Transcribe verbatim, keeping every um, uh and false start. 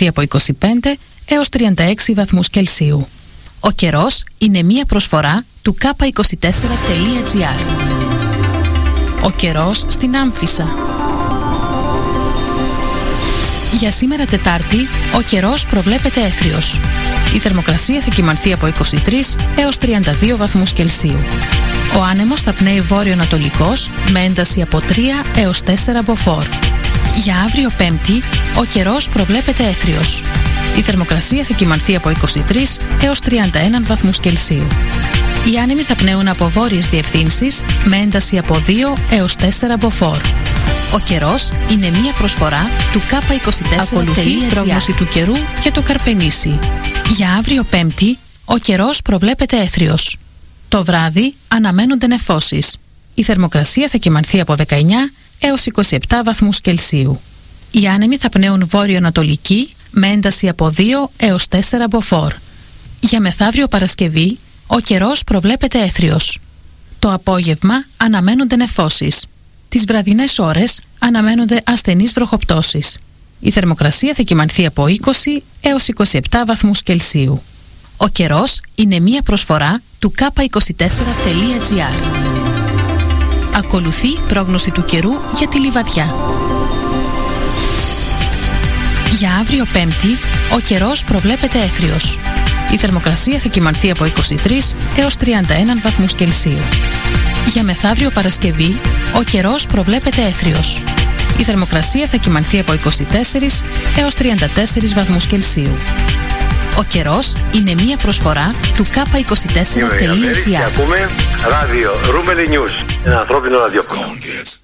κυμανθεί από είκοσι πέντε έως τριάντα έξι βαθμούς Κελσίου. Ο καιρός είναι μία προσφορά του κάπα είκοσι τέσσερα τελεία τζι άρ. Ο καιρός στην Άμφισσα. Για σήμερα Τετάρτη, ο καιρός προβλέπεται έθριος. Η θερμοκρασία θα κυμανθεί από είκοσι τρεις έως τριάντα δύο βαθμούς Κελσίου. Ο άνεμος θα πνέει βόρειο-ανατολικός με ένταση από τρία έως τέσσερα μποφόρ. Για αύριο Πέμπτη, ο καιρός προβλέπεται έθριος. Η θερμοκρασία θα κυμανθεί από είκοσι τρεις έως τριάντα ένα βαθμούς Κελσίου. Οι άνεμοι θα πνέουν από βόρειες διευθύνσεις με ένταση από δύο έως τέσσερα μποφόρ. Ο καιρός είναι μία προσφορά του κάπα είκοσι τέσσερα τελεία τζι άρ. Ακολουθεί η πρόγνωση του καιρού και το Καρπενήσι. Για αύριο Πέμπτη, ο καιρός προβλέπεται έθριος. Το βράδυ αναμένονται νεφώσεις. Η θερμοκρασία θα κυμανθεί από δεκαεννιά έως είκοσι επτά βαθμούς Κελσίου. Οι άνεμοι θα πνέουν βόρειο-ανατολική με ένταση από δύο έως τέσσερα μποφόρ. Για μεθαύριο Παρασκευή, ο καιρός προβλέπεται έθριος. Το απόγευμα αναμένονται νεφώσεις. Τις βραδινές ώρες αναμένονται ασθενείς βροχοπτώσεις. Η θερμοκρασία θα κυμανθεί από είκοσι έως είκοσι επτά βαθμούς Κελσίου. Ο καιρός είναι μία προσφορά του κάπα είκοσι τέσσερα τελεία τζι άρ. Ακολουθεί πρόγνωση του καιρού για τη Λιβαδιά. Για αύριο Πέμπτη, ο καιρός προβλέπεται έθριος. Η θερμοκρασία θα κυμανθεί από είκοσι τρεις έως τριάντα ένα βαθμούς Κελσίου. Για μεθαύριο Παρασκευή, ο καιρός προβλέπεται έθριος. Η θερμοκρασία θα κυμανθεί από είκοσι τέσσερα έως τριάντα τέσσερα βαθμούς Κελσίου. Ο καιρός είναι μία προσφορά του κάπα είκοσι τέσσερα τελεία τζι άρ. Και ακούμε ράδιο Ρούμελι News, ένα ανθρώπινο ραδιόφωνο.